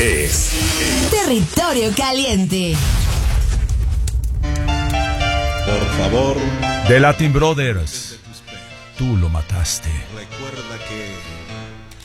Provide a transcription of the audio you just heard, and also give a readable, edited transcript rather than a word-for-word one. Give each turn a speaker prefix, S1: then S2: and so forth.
S1: es
S2: Territorio Caliente.
S1: Por favor,
S3: The Latin Brothers. Tú lo mataste.
S1: recuerda que